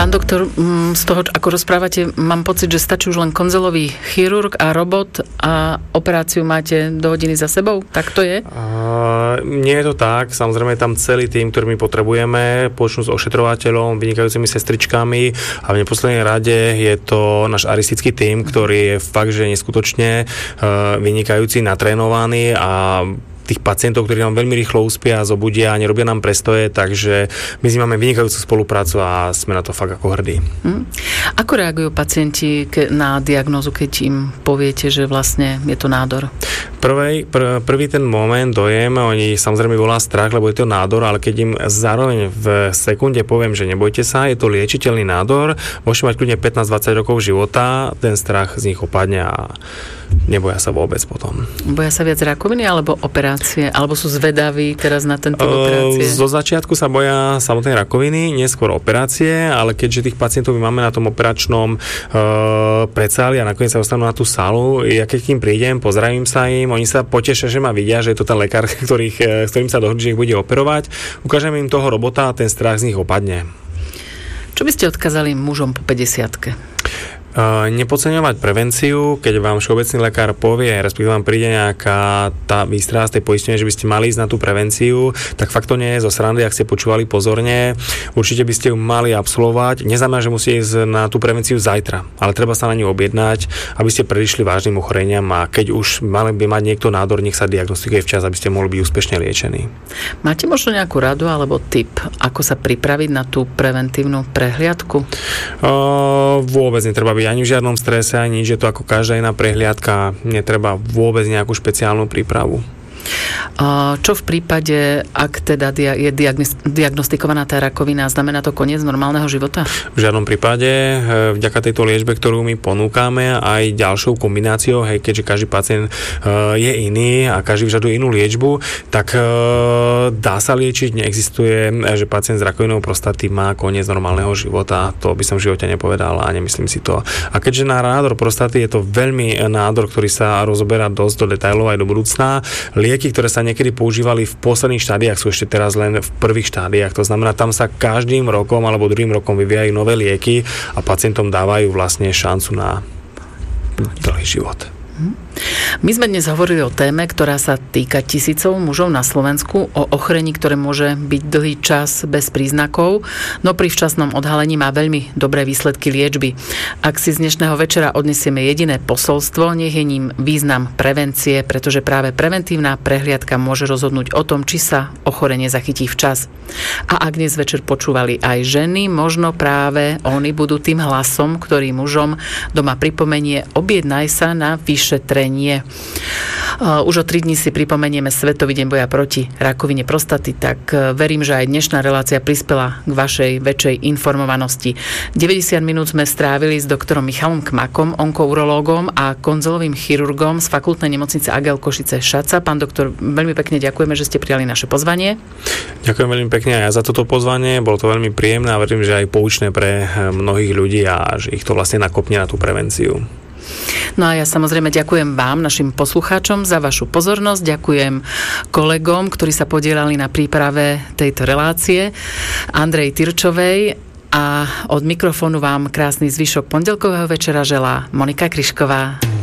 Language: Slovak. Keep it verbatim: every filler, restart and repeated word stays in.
Pán doktor, z toho, ako rozprávate, mám pocit, že stačí už len konzolový chirurg a robot a operáciu máte do hodiny za sebou? Tak to je? Uh, nie je to tak. Samozrejme je tam celý tým, ktorý my potrebujeme. Počnú s ošetrovateľom, vynikajúcimi sestričkami a v neposlednej rade je to náš aristický tím, ktorý je fakt, že neskutočne uh, vynikajúci, natrénovaný a tých pacientov, ktorí nám veľmi rýchlo uspia, zobudia a nerobia nám prestoje, takže my s nimi máme vynikajúcu spoluprácu a sme na to fakt ako hrdí. Hmm. Ako reagujú pacienti na diagnózu, keď im poviete, že vlastne je to nádor? Prvý, pr- prvý ten moment, dojem, oni samozrejme volá strach, lebo je to nádor, ale keď im zároveň v sekunde poviem, že nebojte sa, je to liečiteľný nádor, môžete mať kľudne pätnásť dvadsať rokov života, ten strach z nich opadne a neboja sa vôbec potom. Boja sa viac rakoviny alebo operácie? Alebo sú zvedaví teraz na tento operácie? Zo začiatku sa boja samotnej rakoviny, neskôr operácie, ale keďže tých pacientov my máme na tom operačnom uh, predsáli a nakoniec sa dostanú na tú sálu, ja keď k ním prídem, pozdravím sa im, oni sa potešia, že ma vidia, že je to ten lekár, ktorých, s ktorým sa dohodli, že ich bude operovať. Ukážem im toho robota a ten strach z nich opadne. Čo by ste odkázali mužom po päťdesiatke? Uh, nepodceňovať prevenciu, keď vám všeobecný lekár povie, respektíve vám príde nejaká tá výstraha z tej poistenie, že by ste mali ísť na tú prevenciu, tak fakt to nie je zo srandy, ak ste počúvali pozorne. Určite by ste ju mali absolvovať. Neznamená, že musí ísť na tú prevenciu zajtra, ale treba sa na ňu objednať, aby ste predišli vážnym ochoreniam a keď už mali by mať niekto nádor, nech sa diagnostikuje včas, aby ste mohli byť úspešne liečení. Máte možno nejakú radu alebo tip, ako sa pripraviť na tú preventívnu prehliadku? Uh, vôbec netreba byť ani v žiadnom strese, ani nič, je to ako každá iná prehliadka, netreba vôbec nejakú špeciálnu prípravu. Čo v prípade, ak teda je diagnostikovaná tá rakovina, znamená to koniec normálneho života? V žiadnom prípade. Vďaka tejto liečbe, ktorú my ponúkame, aj ďalšou kombináciou, hej, keďže každý pacient je iný a každý vyžaduje inú liečbu, tak dá sa liečiť, neexistuje, že pacient s rakovinou prostaty má koniec normálneho života. To by som v živote nepovedal a nemyslím si to. A keďže na nádor prostaty je to veľmi nádor, ktorý sa rozoberá dosť do detailov aj do budúcna, lieky, ktoré sa niekedy používali v posledných štádiách, sú ešte teraz len v prvých štádiách. To znamená, tam sa každým rokom alebo druhým rokom vyvíjajú nové lieky a pacientom dávajú vlastne šancu na dlhý život. My sme dnes hovorili o téme, ktorá sa týka tisícov mužov na Slovensku, o ochorení, ktoré môže byť dlhý čas bez príznakov, no pri včasnom odhalení má veľmi dobré výsledky liečby. Ak si z dnešného večera odnesieme jediné posolstvo, nech je ním význam prevencie, pretože práve preventívna prehliadka môže rozhodnúť o tom, či sa ochorenie zachytí včas. A ak dnes večer počúvali aj ženy, možno práve oni budú tým hlasom, ktorý mužom doma pripomenie: objednaj sa na vyšetrenie. Už o tri dní si pripomenieme Svetový deň boja proti rakovine prostaty, tak verím, že aj dnešná relácia prispela k vašej väčšej informovanosti. deväťdesiat minút sme strávili s doktorom Michalom Kmakom, onkourológom a konzolovým chirurgom z Fakultnej nemocnice á gé el Košice Šaca. Pán doktor, veľmi pekne ďakujeme, že ste prijali naše pozvanie. Ďakujem veľmi pekne aj ja za toto pozvanie. Bolo to veľmi príjemné a verím, že aj poučné pre mnohých ľudí a že ich to vlastne nakopne na tú prevenciu. No a ja samozrejme ďakujem vám, našim poslucháčom, za vašu pozornosť. Ďakujem kolegom, ktorí sa podielali na príprave tejto relácie, Andrej Tyrčovej, a od mikrofónu vám krásny zvyšok pondelkového večera želá Monika Kryšková.